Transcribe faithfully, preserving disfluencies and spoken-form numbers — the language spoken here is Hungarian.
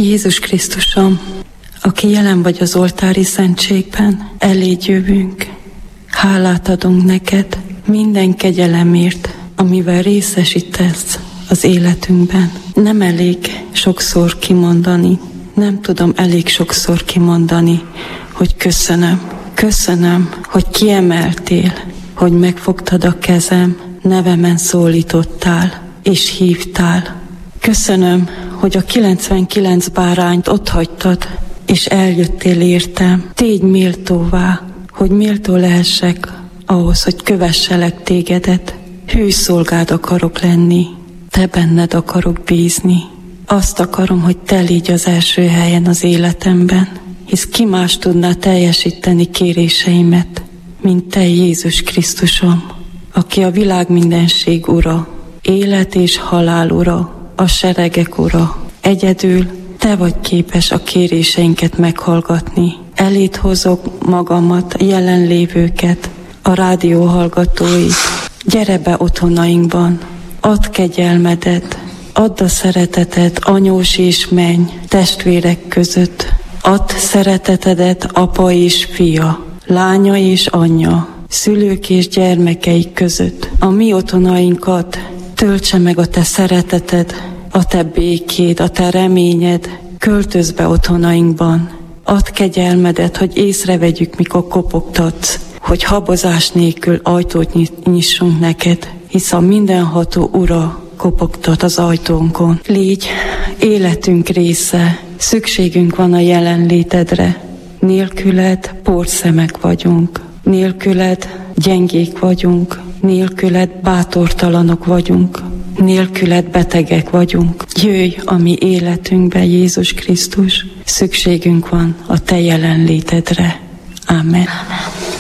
Jézus Krisztusom, aki jelen vagy az oltári szentségben, eléd jövünk. Hálát adunk neked minden kegyelemért, amivel részesítesz az életünkben. Nem elég sokszor kimondani, nem tudom elég sokszor kimondani, hogy köszönöm. Köszönöm, hogy kiemeltél, hogy megfogtad a kezem, nevemen szólítottál és hívtál. Köszönöm, hogy a kilencvenkilenc bárányt otthagytad, és eljöttél értem. Tégy méltóvá, hogy méltó lehessek ahhoz, hogy kövesselek tégedet. Hű szolgád akarok lenni, te benned akarok bízni. Azt akarom, hogy te légy az első helyen az életemben, hisz ki más tudná teljesíteni kéréseimet, mint te, Jézus Krisztusom, aki a világ mindenség ura, élet és halál ura, a seregek ura. Egyedül te vagy képes a kéréseinket meghallgatni. Eléd hozok magamat, a jelenlévőket, a rádió hallgatóit. Gyere be otthonainkban, add kegyelmedet, add a szeretetet anyós és menny testvérek között. Add szeretetedet apa és fia, lánya és anyja, szülők és gyermekeik között. A mi otthonainkat töltse meg a te szereteted, a te békéd, a te reményed, költözz be otthonainkban. Add kegyelmedet, hogy észrevegyük, mikor kopogtatsz, hogy habozás nélkül ajtót nyissunk neked, hisz a mindenható Ura kopogtat az ajtónkon. Légy életünk része, szükségünk van a jelenlétedre. Nélküled porszemek vagyunk, nélküled gyengék vagyunk, nélküled bátortalanok vagyunk, nélküled betegek vagyunk. Jöjj a mi életünkbe, Jézus Krisztus, szükségünk van a te jelenlétedre. Amen.